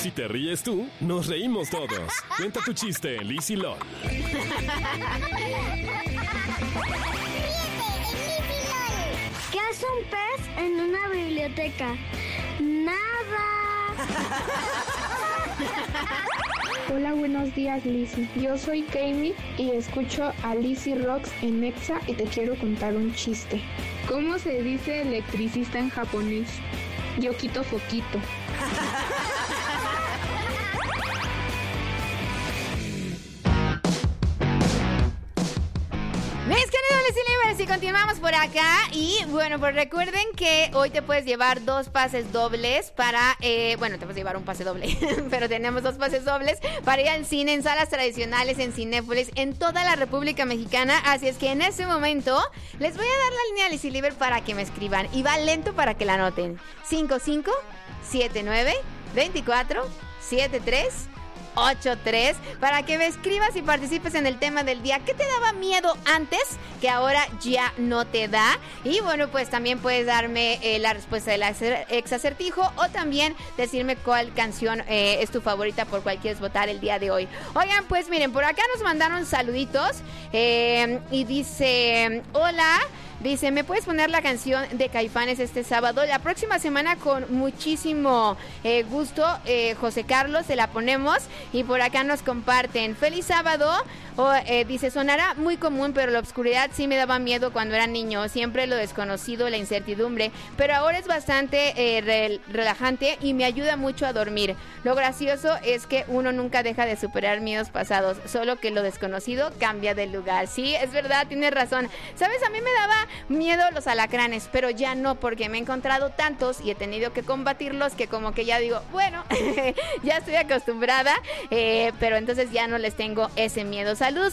Si te ríes tú, nos reímos todos. Cuenta tu chiste en Liz y LOL. ¿Qué hace un pez en una biblioteca? Nada. Hola, buenos días, Lizzy. Yo soy Kami y escucho a Lizzy Rocks en Exa y te quiero contar un chiste. ¿Cómo se dice electricista en japonés? Yokito Foquito. Mis queridos Lisilivers, y continuamos por acá. Y bueno, pues recuerden que hoy te puedes llevar 2 pases dobles para... bueno, te puedes llevar un pase doble, pero tenemos 2 pases dobles para ir al cine en salas tradicionales, en Cinépolis, en toda la República Mexicana. Así es que en este momento les voy a dar la línea Lisiliver para que me escriban. Y va lento para que la anoten. 5579247383 para que me escribas y participes en el tema del día. ¿Qué te daba miedo antes que ahora ya no te da? Y bueno, pues también puedes darme la respuesta del ex acertijo, o también decirme cuál canción es tu favorita por cual quieres votar el día de hoy. Oigan, pues miren, por acá nos mandaron saluditos y dice: hola. Dice, ¿me puedes poner la canción de Caifanes este sábado? La próxima semana con muchísimo gusto, José Carlos, se la ponemos. Y por acá nos comparten: feliz sábado. Dice, sonará muy común, pero la oscuridad sí me daba miedo cuando era niño. Siempre lo desconocido, la incertidumbre. Pero ahora es bastante relajante y me ayuda mucho a dormir. Lo gracioso es que uno nunca deja de superar miedos pasados, solo que lo desconocido cambia de lugar. Sí, es verdad, tienes razón. ¿Sabes? A mí me daba miedo los alacranes, pero ya no, porque me he encontrado tantos y he tenido que combatirlos que como que ya digo, bueno, ya estoy acostumbrada, pero entonces ya no les tengo ese miedo. Saludos